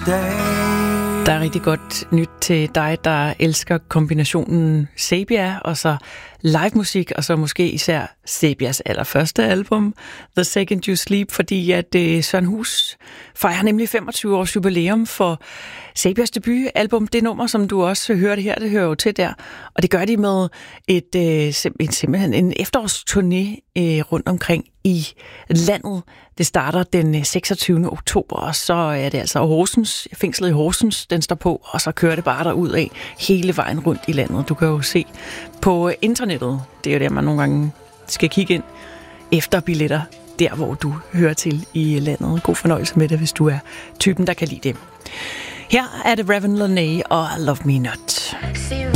Der er rigtig godt nyt til dig, der elsker kombinationen Saybia og så live musik, og så måske især Saybias allerførste album, The Second You Sleep, fordi at Søren Hus fejrer nemlig 25 års jubilæum for Saybias debutalbum. Det nummer, som du også hørte her, det hører jo til der, og det gør de med simpelthen en efterårsturné rundt omkring i landet. Det starter den 26. oktober, og så er det altså Horsens, fængslet i Horsens, den står på, og så kører det bare derud af hele vejen rundt i landet. Du kan jo se på internettet, det er jo der, man nogle gange skal kigge ind efter billetter, der hvor du hører til i landet. God fornøjelse med det, hvis du er typen, der kan lide det. Her er det Raven Lenae og Love Me Not.